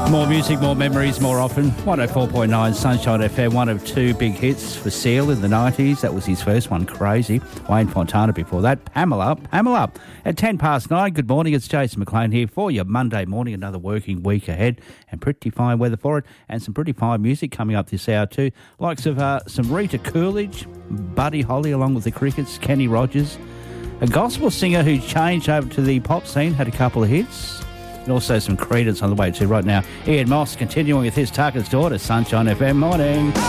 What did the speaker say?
More music, more memories, more often. 104.9 Sunshine FM, one of two big hits for Seal in the 90s. That was his first one, Crazy. Wayne Fontana before that. Pamela. At 9:10. Good morning, it's Jason McLean here for your Monday morning. Another working week ahead and pretty fine weather for it. And some pretty fine music coming up this hour too. Likes of some Rita Coolidge, Buddy Holly along with the Crickets, Kenny Rogers. A gospel singer who changed over to the pop scene, had a couple of hits. And also some Creedence on the way too right now. Ian Moss continuing with his Tucker's Daughter, Sunshine FM. Morning.